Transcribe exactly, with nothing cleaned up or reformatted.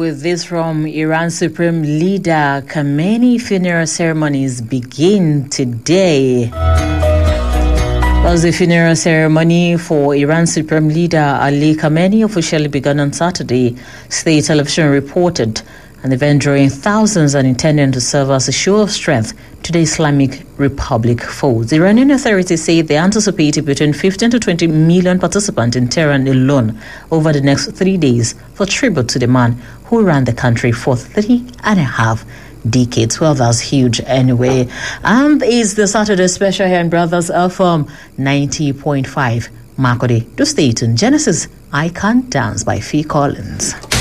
with this from Iran's Supreme Leader Khamenei. Funeral ceremonies begin today. Well, the funeral ceremony for Iran's Supreme Leader Ali Khamenei officially began on Saturday, state television reported. An event drawing thousands and intending to serve as a show of strength to the Islamic Republic foes. The Iranian authorities say they anticipated between fifteen to twenty million participants in Tehran alone over the next three days for tribute to the man who ran the country for three and a half decades. Well, that's huge anyway. And it's the Saturday special here in Brothers F M ninety point five. Makode, to stay tuned. Genesis, I Can't Dance by Phil Collins.